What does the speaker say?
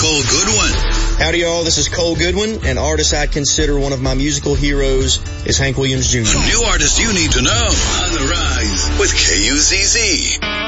Cole Goodwin. Howdy, y'all. This is Cole Goodwin. An artist I consider one of my musical heroes is Hank Williams Jr. New artists you need to know on the rise with KUZZ.